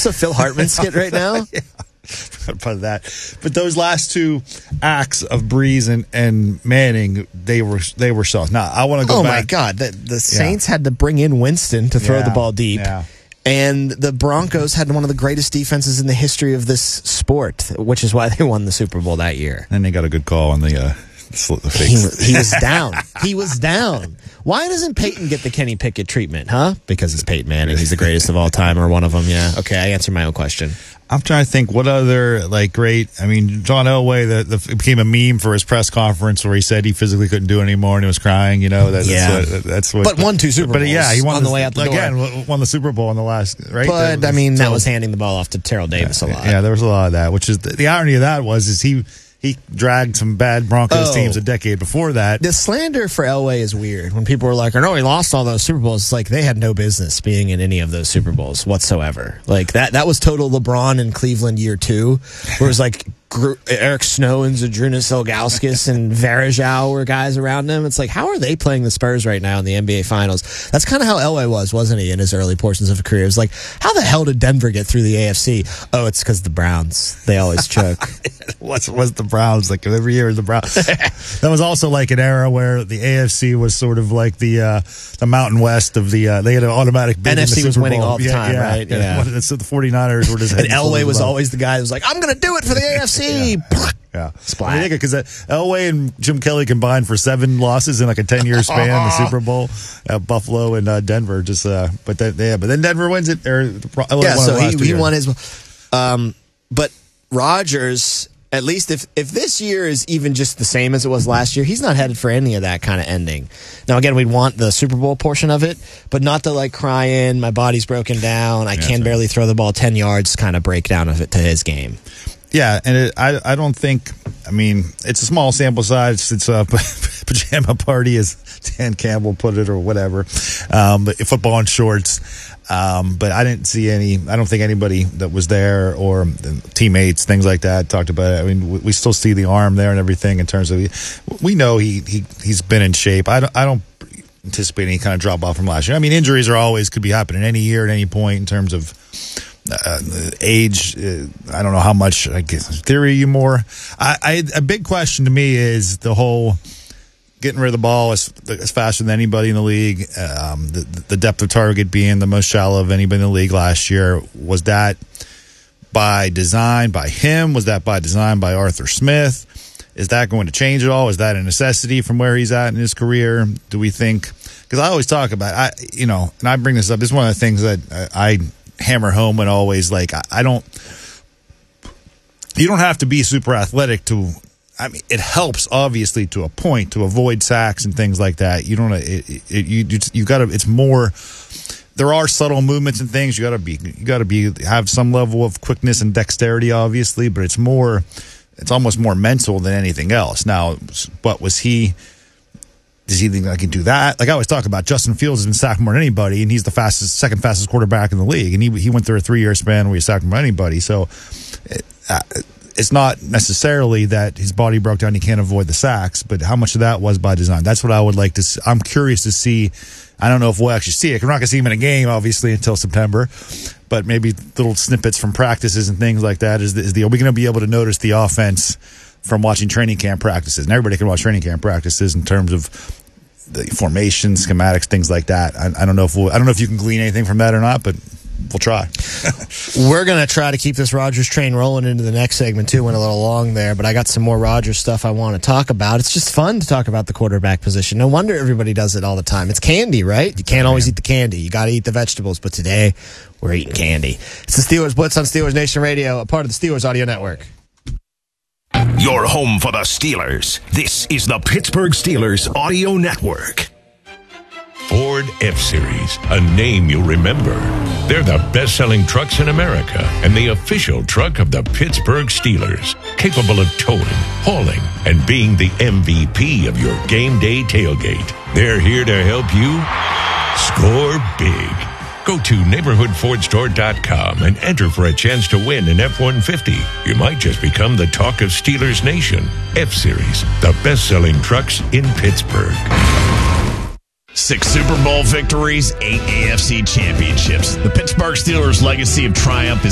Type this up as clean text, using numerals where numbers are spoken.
this a Phil Hartman skit right now? Yeah. Part of that, but those last two acts of Breeze and Manning, they were soft. Now I want to go back. Oh my God, the Saints had to bring in Winston to throw the ball deep, and the Broncos had one of the greatest defenses in the history of this sport, which is why they won the Super Bowl that year. And they got a good call on the fakes. He was down. He was down. Why doesn't Peyton get the Kenny Pickett treatment, huh? Because it's Peyton Manning. He's the greatest of all time, or one of them, yeah. Okay, I answered my own question. I'm trying to think what other great. I mean, John Elway it became a meme for his press conference where he said he physically couldn't do it anymore and he was crying. That's what. But won 2 Super Bowls. But yeah, he won on the way out the door. Again, won the Super Bowl in the last right. But that was handing the ball off to Terrell Davis a lot. Yeah, there was a lot of that. Which is the irony of that is he dragged some bad Broncos teams a decade before that. The slander for Elway is weird. When people were like, "Oh, he lost all those Super Bowls," it's like they had no business being in any of those Super Bowls whatsoever. Like that was total LeBron in Cleveland year 2, where it was like Eric Snow and Zadrunas Ilgauskas and Varejao were guys around him. It's like, how are they playing the Spurs right now in the NBA Finals? That's kind of how Elway was, wasn't he, in his early portions of a career? It was like, how the hell did Denver get through the AFC? Oh, it's because the Browns. They always choke. What's the Browns? Like every year the Browns. That was also like an era where the AFC was sort of like the Mountain West of the they had an automatic bid. NFC was winning all the time, right? Yeah. So the 49ers were just and Elway was always the guy who was like, I'm going to do it for the AFC. Yeah. Splat. Because Elway and Jim Kelly combined for 7 losses in like a 10-year span in the Super Bowl. Buffalo and Denver just but then Denver wins it. So he won his. But Rodgers, at least if this year is even just the same as it was last year, he's not headed for any of that kind of ending. Now, again, we'd want the Super Bowl portion of it, but not the crying, my body's broken down, I can barely throw the ball 10 yards kind of breakdown of it to his game. Yeah, and I don't think, it's a small sample size. It's a pajama party, as Dan Campbell put it, or whatever. Football in shorts. But I didn't see I don't think anybody that was there or teammates, things like that, talked about it. We still see the arm there and everything in terms of, we know he's been in shape. I don't anticipate any kind of drop off from last year. Injuries could be happening any year at any point in terms of age. I don't know how much, I guess, theory you more. A big question to me is the whole getting rid of the ball as faster than anybody in the league. The depth of target being the most shallow of anybody in the league last year. Was that by design by him? Was that by design by Arthur Smith? Is that going to change at all? Is that a necessity from where he's at in his career? Do we think? Because I always talk about, and I bring this up. This is one of the things that I hammer home and always you don't have to be super athletic to. It helps obviously to a point to avoid sacks and things like that. You don't. You got to. It's more. There are subtle movements and things. You got to have some level of quickness and dexterity, obviously. But it's more. It's almost more mental than anything else. Now, what was he? Does he think I can do that? Like I always talk about, Justin Fields has been sacked more than anybody, and he's the second fastest quarterback in the league. And he went through a 3-year span where he sacked more than anybody. So it's not necessarily that his body broke down, he can't avoid the sacks, but how much of that was by design? That's what I would like to see. I'm curious to see. I don't know if we'll actually see it. We're not going to see him in a game, obviously, until September. But maybe little snippets from practices and things like that. Are we going to be able to notice the offense from watching training camp practices? And everybody can watch training camp practices in terms of the formation, schematics, things like that. I don't know if you can glean anything from that or not, but we'll try. We're going to try to keep this Rodgers train rolling into the next segment, too. Went a little long there, but I got some more Rodgers stuff I want to talk about. It's just fun to talk about the quarterback position. No wonder everybody does it all the time. It's candy, right? You can't always eat the candy. You got to eat the vegetables, but today we're eating candy. It's the Steelers Blitz on Steelers Nation Radio, a part of the Steelers Audio Network. Your home for the Steelers. This is the Pittsburgh Steelers Audio Network. Ford F-Series, a name you'll remember. They're the best-selling trucks in America and the official truck of the Pittsburgh Steelers, capable of towing, hauling, and being the MVP of your game day tailgate. They're here to help you score big. Go to neighborhoodfordstore.com and enter for a chance to win an F-150. You might just become the talk of Steelers Nation. F-Series, the best-selling trucks in Pittsburgh. 6 Super Bowl victories, 8 AFC championships. The Pittsburgh Steelers' legacy of triumph is